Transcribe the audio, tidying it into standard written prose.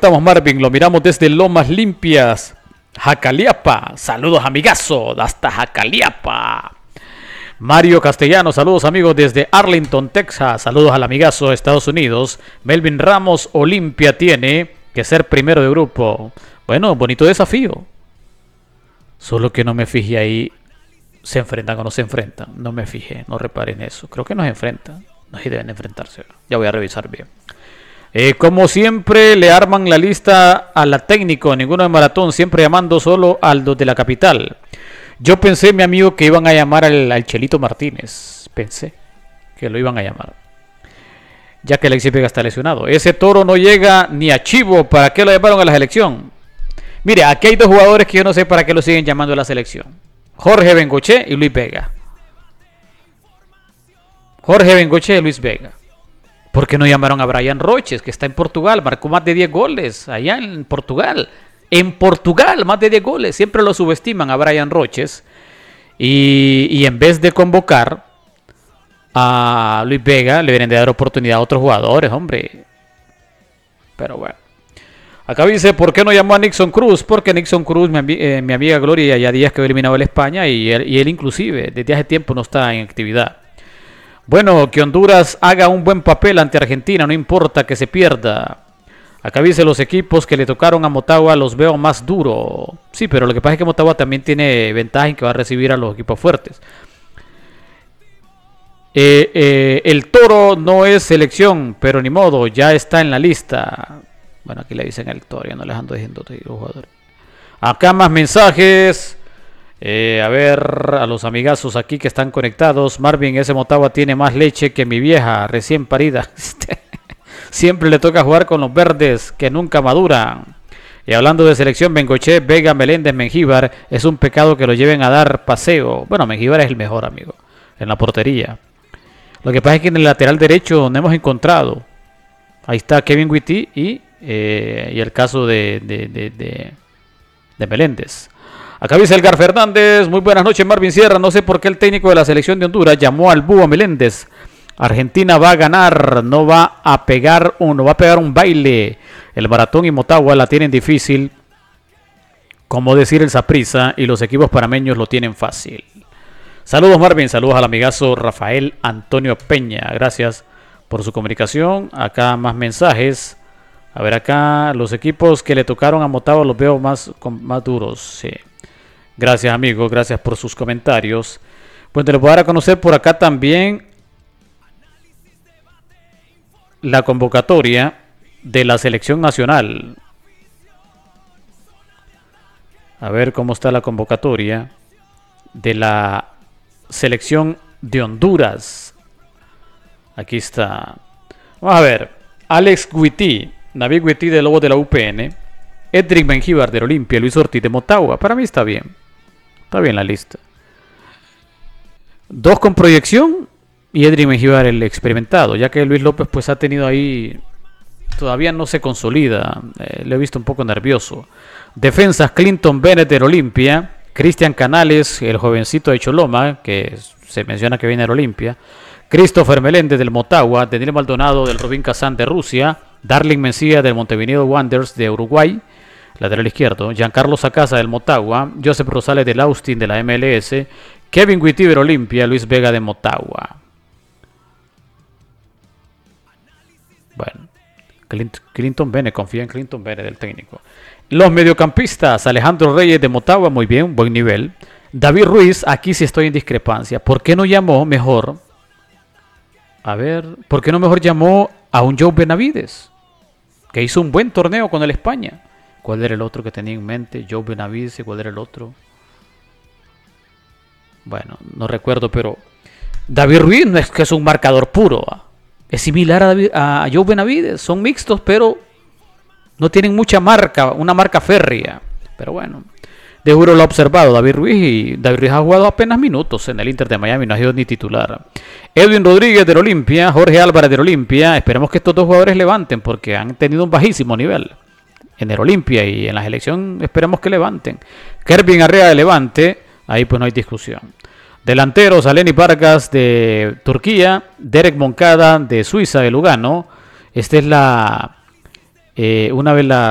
estamos, Marvin? Lo miramos desde Lomas Limpias, Jacaliapa. Saludos, amigazo, hasta Jacaliapa. Mario Castellano, saludos amigos desde Arlington, Texas. Saludos al amigazo de Estados Unidos. Melvin Ramos, Olimpia tiene que ser primero de grupo. Bueno, bonito desafío. Solo que no me fijé ahí. ¿Se enfrentan o no se enfrentan? No me fijé, no reparen eso. Creo que no se enfrentan. No se deben enfrentarse. Ya voy a revisar bien. Como siempre, le arman la lista a la técnico. Ninguno de maratón, siempre llamando solo al de la capital. Yo pensé, mi amigo, que iban a llamar al Chelito Martínez. Pensé que lo iban a llamar. Ya que Alexis Vega está lesionado. Ese toro no llega ni a Chivo. ¿Para qué lo llamaron a la selección? Mire, aquí hay dos jugadores que yo no sé para qué lo siguen llamando a la selección. Jorge Bengoche y Luis Vega. Jorge Bengoche y Luis Vega. ¿Por qué no llamaron a Brian Roches, que está en Portugal? Marcó más de 10 goles allá en Portugal. En Portugal, más de 10 goles. Siempre lo subestiman a Brian Roches. Y en vez de convocar a Luis Vega, le deberían de dar oportunidad a otros jugadores, hombre. Pero bueno. Acá dice, ¿por qué no llamó a Nixon Cruz? Porque Nixon Cruz, mi amiga Gloria, ya días que había eliminado a España y él inclusive desde hace tiempo no está en actividad. Bueno, que Honduras haga un buen papel ante Argentina, no importa que se pierda. Acá dice, los equipos que le tocaron a Motagua los veo más duro. Sí, pero lo que pasa es que Motagua también tiene ventaja en que va a recibir a los equipos fuertes. El Toro no es selección, pero ni modo, ya está en la lista. Bueno, aquí le dicen el Toro, ya no les ando diciendo los jugadores. Acá más mensajes. A ver, a los amigazos aquí que están conectados. Marvin, ese Motagua tiene más leche que mi vieja recién parida. Siempre le toca jugar con los verdes que nunca maduran. Y hablando de selección, Bengoche, Vega, Meléndez, Mengíbar, es un pecado que lo lleven a dar paseo. Bueno, Mengíbar es el mejor, amigo, en la portería. Lo que pasa es que en el lateral derecho no hemos encontrado. Ahí está Kevin Witty y el caso de Meléndez. Acá dice Edgar Fernández, muy buenas noches, Marvin Sierra. No sé por qué el técnico de la selección de Honduras llamó al Búho Meléndez. Argentina va a ganar, no va a pegar un baile. El Maratón y Motagua la tienen difícil, como decir el Saprissa, y los equipos panameños lo tienen fácil. Saludos, Marvin, saludos al amigazo Rafael Antonio Peña. Gracias por su comunicación. Acá más mensajes. A ver, acá los equipos que le tocaron a Motagua los veo más duros. Sí. Gracias, amigo, gracias por sus comentarios. Pues te lo voy a dar a conocer por acá también la convocatoria de la selección nacional. A ver cómo está la convocatoria de la selección de Honduras. Aquí está. Vamos a ver. Alex Witty, David Witty de Lobos de la UPN, Edric Mengíbar de Olimpia, Luis Ortiz de Motagua. Para mí está bien. Está bien la lista. 2 con proyección y Edric Mengíbar el experimentado, ya que Luis López pues ha tenido ahí, todavía no se consolida, lo he visto un poco nervioso. Defensas, Clinton Bennett de Olimpia, Cristian Canales, el jovencito de Choloma, que se menciona que viene de Olimpia, Christopher Meléndez del Motagua, Daniel Maldonado del Rubin Kazán de Rusia, Darling Mencía del Montevideo Wanderers de Uruguay, lateral izquierdo, Giancarlo Sacasa del Motagua, Joseph Rosales del Austin de la MLS, Kevin Witty de Olimpia, Luis Vega de Motagua. Bueno, Clinton Bennett, confía en Clinton Bennett del técnico. Los mediocampistas, Alejandro Reyes de Motagua, muy bien, buen nivel. David Ruiz, aquí sí estoy en discrepancia. ¿Por qué no llamó mejor? A ver, ¿por qué no mejor llamó a un Joe Benavides? Que hizo un buen torneo con el España. ¿Cuál era el otro que tenía en mente? Joe Benavides, ¿cuál era el otro? Bueno, no recuerdo, pero David Ruiz no es que es un marcador puro. Es similar a Joe Benavides. Son mixtos, pero no tienen mucha marca, una marca férrea. Pero bueno, de juro lo ha observado David Ruiz, y David Ruiz ha jugado apenas minutos en el Inter de Miami, no ha sido ni titular. Edwin Rodríguez del Olimpia, Jorge Álvarez del Olimpia. Esperemos que estos dos jugadores levanten, porque han tenido un bajísimo nivel en el Olimpia y en la selección. Esperemos que levanten. Kervin Arrea de Levante, ahí pues no hay discusión. Delanteros, Aleni Vargas de Turquía, Derek Moncada de Suiza, de Lugano. Esta es una de las